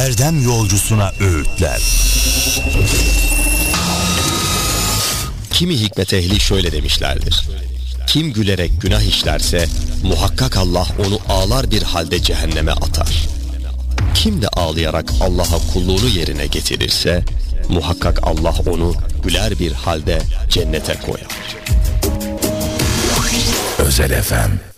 erdem yolcusuna öğütler. Kimi hikmet ehli şöyle demişlerdir: kim gülerek günah işlerse muhakkak Allah onu ağlar bir halde cehenneme atar. Kim de ağlayarak Allah'a kulluğunu yerine getirirse muhakkak Allah onu güler bir halde cennete koyar. Özel FM